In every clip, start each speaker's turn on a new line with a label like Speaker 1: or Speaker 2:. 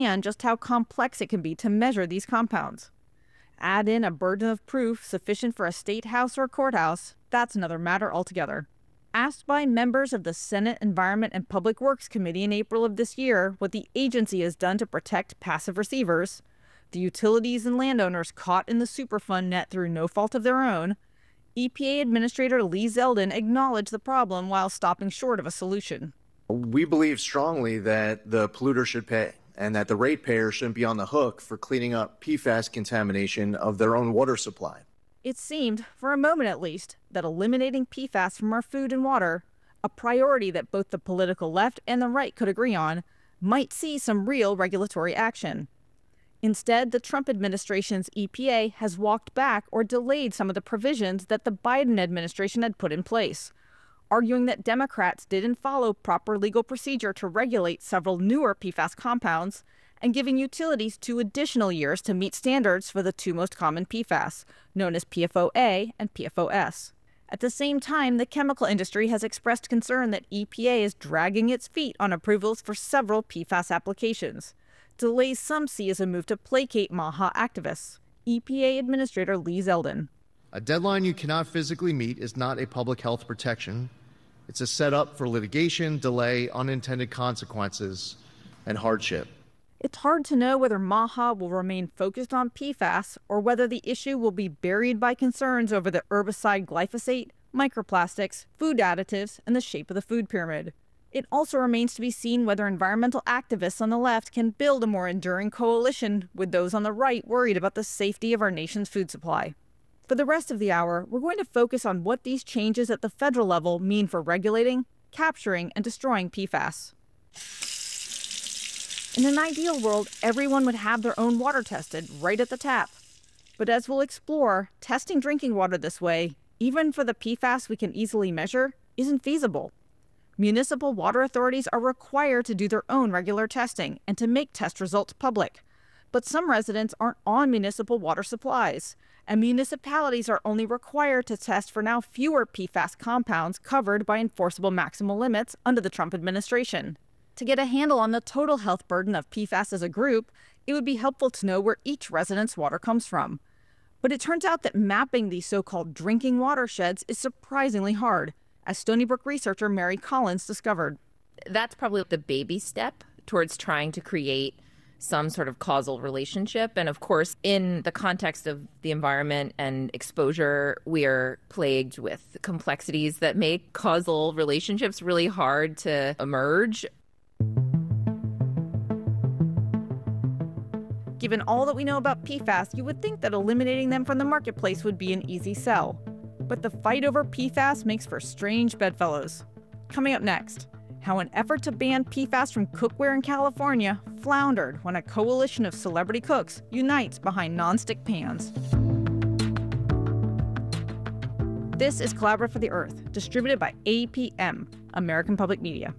Speaker 1: and just how complex it can be to measure these compounds. Add in a burden of proof sufficient for a state house or courthouse, that's another matter altogether. Asked by members of the Senate Environment and Public Works Committee in April of this year what the agency has done to protect passive receivers, the utilities and landowners caught in the Superfund net through no fault of their own, EPA Administrator Lee Zeldin acknowledged the problem while stopping short of a solution.
Speaker 2: We believe strongly that the polluter should pay and that the ratepayer shouldn't be on the hook for cleaning up PFAS contamination of their own water supply.
Speaker 1: It seemed, for a moment at least, that eliminating PFAS from our food and water, a priority that both the political left and the right could agree on, might see some real regulatory action. Instead, the Trump administration's EPA has walked back or delayed some of the provisions that the Biden administration had put in place, arguing that Democrats didn't follow proper legal procedure to regulate several newer PFAS compounds and giving utilities 2 additional years to meet standards for the 2 most common PFAS, known as PFOA and PFOS. At the same time, the chemical industry has expressed concern that EPA is dragging its feet on approvals for several PFAS applications, delays some see as a move to placate MAHA activists. EPA Administrator Lee Zeldin.
Speaker 3: A deadline you cannot physically meet is not a public health protection. It's a setup for litigation, delay, unintended consequences, and hardship.
Speaker 1: It's hard to know whether MAHA will remain focused on PFAS or whether the issue will be buried by concerns over the herbicide glyphosate, microplastics, food additives, and the shape of the food pyramid. It also remains to be seen whether environmental activists on the left can build a more enduring coalition with those on the right worried about the safety of our nation's food supply. For the rest of the hour, we're going to focus on what these changes at the federal level mean for regulating, capturing, and destroying PFAS. In an ideal world, everyone would have their own water tested right at the tap. But as we'll explore, testing drinking water this way, even for the PFAS we can easily measure, isn't feasible. Municipal water authorities are required to do their own regular testing and to make test results public. But some residents aren't on municipal water supplies, and municipalities are only required to test for now fewer PFAS compounds covered by enforceable maximal limits under the Trump administration. To get a handle on the total health burden of PFAS as a group, it would be helpful to know where each resident's water comes from. But it turns out that mapping these so-called drinking watersheds is surprisingly hard, as Stony Brook researcher Mary Collins discovered.
Speaker 4: That's probably the baby step towards trying to create some sort of causal relationship. And of course, in the context of the environment and exposure, we are plagued with complexities that make causal relationships really hard to emerge.
Speaker 1: Given all that we know about PFAS, you would think that eliminating them from the marketplace would be an easy sell. But the fight over PFAS makes for strange bedfellows. Coming up next, how an effort to ban PFAS from cookware in California floundered when a coalition of celebrity cooks unites behind nonstick pans. This is Collaborate for the Earth, distributed by APM, American Public Media.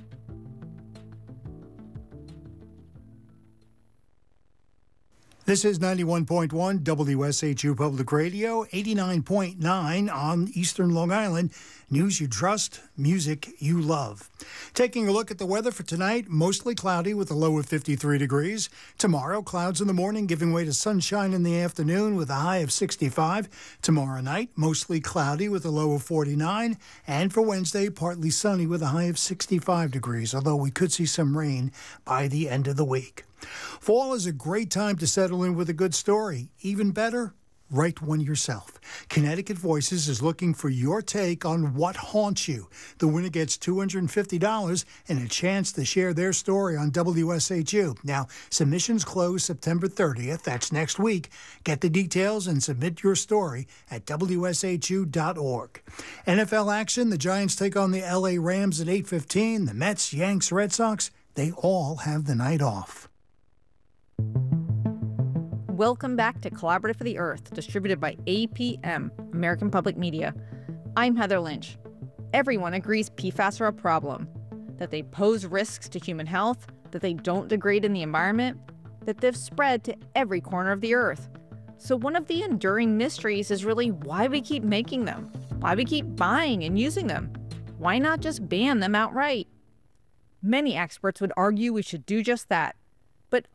Speaker 5: This is 91.1 WSHU Public Radio, 89.9 on Eastern Long Island. News you trust, music you love. Taking a look at the weather for tonight, mostly cloudy with a low of 53 degrees. Tomorrow, clouds in the morning giving way to sunshine in the afternoon with a high of 65. Tomorrow night, mostly cloudy with a low of 49. And for Wednesday, partly sunny with a high of 65 degrees, although we could see some rain by the end of the week. Fall is a great time to settle in with a good story. Even better, write one yourself. Connecticut Voices is looking for your take on what haunts you. The winner gets $250 and a chance to share their story on WSHU. Now, submissions close September 30th. That's next week. Get the details and submit your story at WSHU.org. NFL action, the Giants take on the LA Rams at 8:15. The Mets, Yanks, Red Sox, they all have the night off.
Speaker 1: Welcome back to Collaborative for the Earth, distributed by APM, American Public Media. I'm Heather Lynch. Everyone agrees PFAS are a problem, that they pose risks to human health, that they don't degrade in the environment, that they've spread to every corner of the Earth. So one of the enduring mysteries is really why we keep making them, why we keep buying and using them. Why not just ban them outright? Many experts would argue we should do just that,